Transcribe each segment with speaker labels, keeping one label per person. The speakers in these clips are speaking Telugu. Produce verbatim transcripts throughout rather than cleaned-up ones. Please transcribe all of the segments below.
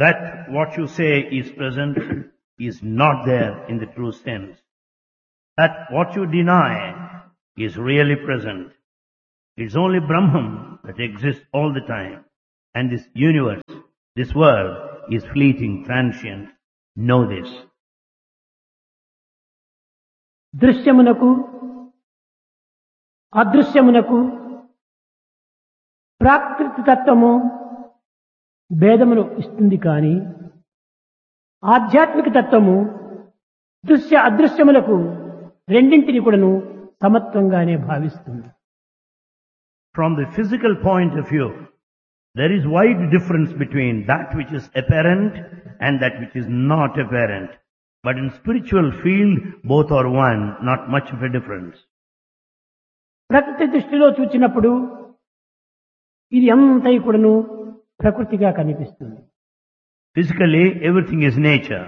Speaker 1: That what you say is present is not there in the true sense. That what you deny is really present. It's only Brahman that exists all the time. And this universe, this world is fleeting, transient. Know this.
Speaker 2: దృశ్యమునకు అదృశ్యమునకు ప్రాకృతిక తత్వము భేదమును ఇస్తుంది కానీ ఆధ్యాత్మిక తత్వము దృశ్య అదృశ్యములకు రెండింటిని కూడాను సమత్వంగానే భావిస్తుంది.
Speaker 1: From the physical point of view, there is wide difference between that which is apparent and that which is not apparent. But in spiritual field, both are one, not much of a difference.
Speaker 2: ప్రకృతి దృష్టిలో చూచినప్పుడు ఇది అంతా కూడాను ప్రకృతిగా కనిపిస్తుంది.
Speaker 1: Physically, everything is nature.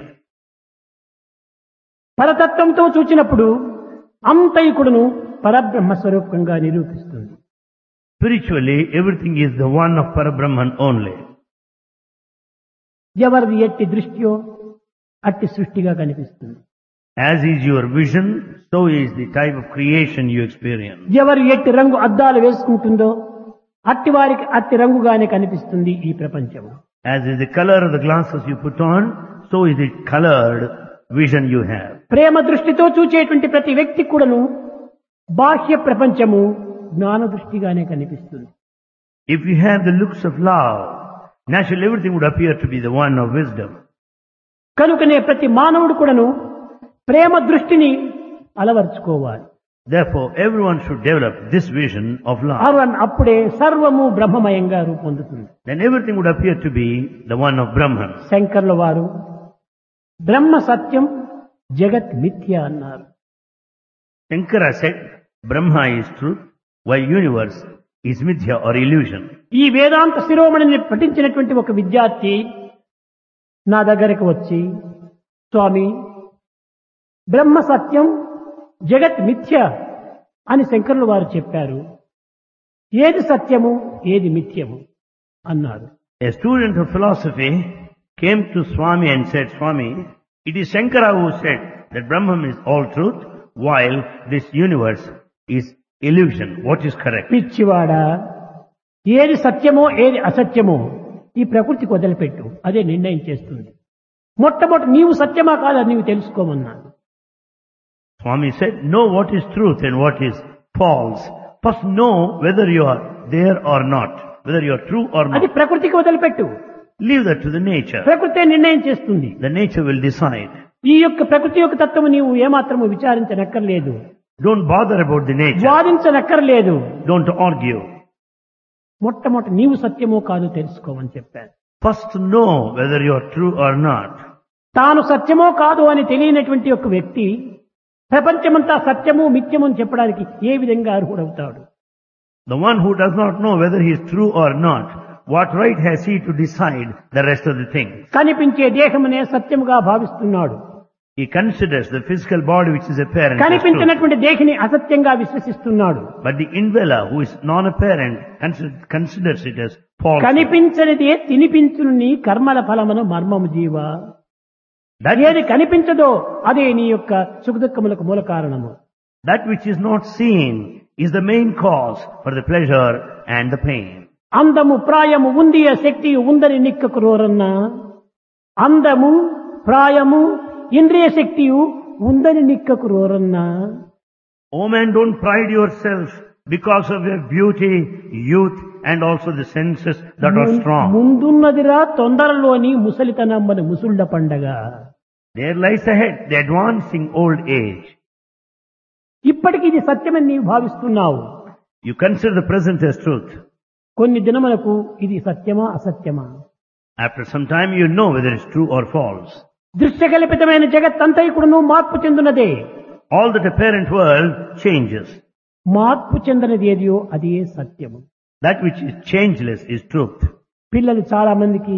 Speaker 2: పరతత్వంతో చూచినప్పుడు అంతా కూడాను పరబ్రహ్మ స్వరూపంగా నిరూపిస్తుంది.
Speaker 1: Spiritually, everything is the one of Parabrahman only.
Speaker 2: ఎవరిది ఎట్టి దృష్టియో అట్టి సృష్టిగా కనిపిస్తుంది.
Speaker 1: As is your vision, so is the type of creation you experience.
Speaker 2: ఎవరు ఎట్టి రంగు అద్దాలు వేసుకుంటుందో అట్టి వారికి అట్టి రంగుగానే కనిపిస్తుంది ఈ ప్రపంచం.
Speaker 1: As is the color of the glasses you put on, so is the colored vision you have.
Speaker 2: ప్రేమ దృష్టితో చూచేటువంటి ప్రతి వ్యక్తి కూడాను బాహ్య ప్రపంచము జ్ఞాన దృష్టిగానే కనిపిస్తుంది.
Speaker 1: If you have the looks of love, naturally everything would appear to be the one of wisdom.
Speaker 2: కనుకనే ప్రతి మానవుడు కూడాను ప్రేమ దృష్టిని అలవర్చుకోవాలి.
Speaker 1: Therefore, everyone should develop this vision of love.
Speaker 2: అవన్ అప్పుడే సర్వము బ్రహ్మమయంగా రూపొందుతుంది.
Speaker 1: Then everything would appear to be the one of Brahman.
Speaker 2: శంకర్ల వారు బ్రహ్మ సత్యం జగత్ మిథ్య అన్నారు.
Speaker 1: Shankara said, Brahma is truth, while universe is mithya or illusion.
Speaker 2: ఈ వేదాంత శిరోమణిని పఠించినటువంటి ఒక విద్యార్థి నా దగ్గరకు వచ్చి, స్వామి, బ్రహ్మ సత్యం జగత్ మిథ్య అని శంకరులు వారు చెప్పారు. ఏది సత్యము ఏది మిథ్యము అన్నారు.
Speaker 1: A student of philosophy came to Swami and said, Swami, it is Shankara who said that Brahman is all truth, while this universe is illusion. What is correct?
Speaker 2: పిచ్చివాడా, ఏది సత్యమో ఏది అసత్యమో ఈ ప్రకృతికి వదిలిపెట్టు, అదే నిర్ణయం చేస్తుంది. మొట్టమొదటి నీవు సత్యమా కాదా నీవు తెలుసుకోమన్నాను.
Speaker 1: Swami said, know what is truth and what is false. First know whether you are there or not, whether you are true or
Speaker 2: అది
Speaker 1: not.
Speaker 2: ప్రకృతికి వదిలిపెట్టు.
Speaker 1: Leave that to the nature.
Speaker 2: ప్రకృతే నిర్ణయం చేస్తుంది.
Speaker 1: The nature will decide.
Speaker 2: ఈ యొక్క ప్రకృతి యొక్క తత్వము నీవు ఏమాత్రము విచారించనక్కర్లేదు,
Speaker 1: Don't bother about the nature.
Speaker 2: వాదించనక్కర్లేదు.
Speaker 1: Don't argue.
Speaker 2: మొట్టమొదటి నీవు సత్యమో కాదో తెలుసుకోమని చెప్పాను.
Speaker 1: First know whether you are true or not.
Speaker 2: తాను సత్యమో కాదు అని తెలియనటువంటి ఒక వ్యక్తి ప్రపంచమంతా సత్యము మిథ్యము అని చెప్పడానికి ఏ విధంగా అర్హుడవుతాడు?
Speaker 1: The one who does not know whether he is true or not, what right has he to decide the rest of the things?
Speaker 2: కనిపించే దేహమునే సత్యముగా భావిస్తున్నాడు.
Speaker 1: He considers the physical body which is apparent as true.
Speaker 2: కనిపించినటువంటి దేహిని అసత్యంగా విశ్వసిస్తున్నాడు.
Speaker 1: But the indweller who is non-apparent consider- considers it as false.
Speaker 2: కనిపించనిదే తినిపించును నీ కర్మల ఫలమును మర్మము జీవా.
Speaker 1: That,
Speaker 2: ఏది కనిపించదో అదే నీ యొక్క సుఖదుఖములకు మూల కారణము.
Speaker 1: that which is not seen is the main cause for the pleasure and the pain.
Speaker 2: అందము ప్రాయము ఉంది శక్తి ఉందని నిక్కకు రోరన్నా, అందము ప్రాయము ఇంద్రియ శక్తి ఉందని నిక్కకు రోరన్నా.
Speaker 1: Oh man, don't pride yourself because of your beauty, youth and also the senses that are strong.
Speaker 2: ముందున్నదిరా తొందరలోని ముసలితనమ్మని ముసుళ్ళ పండగ.
Speaker 1: There lies ahead the advancing old age.
Speaker 2: ఇప్పటికి ఇది సత్యమని నీవు భావిస్తున్నావు.
Speaker 1: You consider the present as truth.
Speaker 2: కొన్ని దినములకు ఇది సత్యమా అసత్యమా?
Speaker 1: After some time you know whether it's true or false.
Speaker 2: దృశ్యకల్పితమైన జగత్తంతైకుడును మార్పు చెందునదే.
Speaker 1: All that apparent world changes.
Speaker 2: మార్పు చెందనిది ఏదియో అది ఏ సత్యము.
Speaker 1: That which is changeless is truth.
Speaker 2: పిల్లలు చాలా మందికి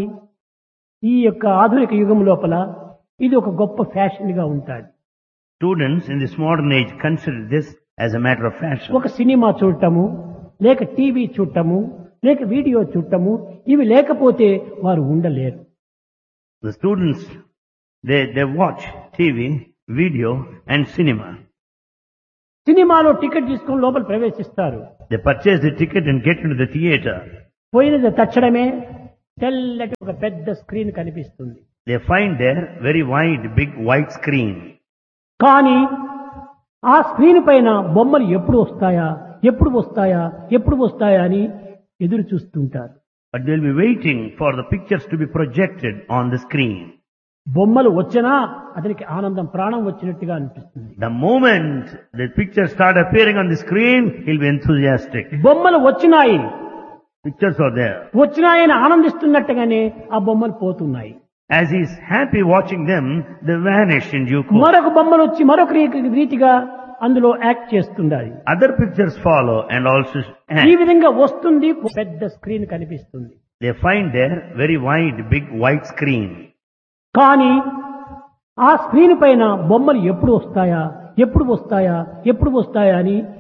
Speaker 2: ఈ యొక్క ఆధునిక యుగం లోపల ఇది ఒక గొప్ప ఫ్యాషన్ గా ఉంటాడు.
Speaker 1: Students in this modern age consider this as a matter of fashion.
Speaker 2: ఒక సినిమా చూడటము, లేక టీవీ చూడటము, లేక వీడియో చూడటము, ఇవి లేకపోతే వారు ఉండలేరు.
Speaker 1: The students, they, they watch T V, video and cinema.
Speaker 2: సినిమాలో టికెట్ తీసుకొని లోపల ప్రవేశిస్తారు.
Speaker 1: They purchase the ticket and get into the theater.
Speaker 2: పోయినది తచ్చడమే తెల్లటి ఒక పెద్ద స్క్రీన్ కనిపిస్తుంది.
Speaker 1: They find there very wide, big white screen.
Speaker 2: కానీ ఆ స్క్రీన్ పైన బొమ్మలు ఎప్పుడు వస్తాయా ఎప్పుడు వస్తాయా ఎప్పుడు వస్తాయా అని ఎదురు చూస్తుంటారు.
Speaker 1: But they'll be waiting for the pictures to be projected on the screen.
Speaker 2: బొమ్మలు వచ్చినా అతనికి ఆనందం ప్రాణం వచ్చినట్టుగా అనిపిస్తుంది.
Speaker 1: The moment the pictures start appearing on the screen, he'll be enthusiastic.
Speaker 2: బొమ్మలు వచ్చినాయి,
Speaker 1: Pictures are there.
Speaker 2: వచ్చినాయని ఆనందిస్తున్నట్టుగానే ఆ బొమ్మలు పోతున్నాయి.
Speaker 1: As he's happy watching them, they vanish in due course.
Speaker 2: మరొక బొమ్మలు వచ్చి మరొక రీ- రీతిగా అందులో act చేస్తుండాలి.
Speaker 1: Other pictures follow and also
Speaker 2: ఈ
Speaker 1: act.
Speaker 2: విధంగా వస్తుంది, పెద్ద స్క్రీన్ కనిపిస్తుంది.
Speaker 1: They find there very wide, big white screen.
Speaker 2: కానీ ఆ స్క్రీన్ పైన బొమ్మలు ఎప్పుడు వస్తాయా ఎప్పుడు వస్తాయా ఎప్పుడు వస్తాయా అని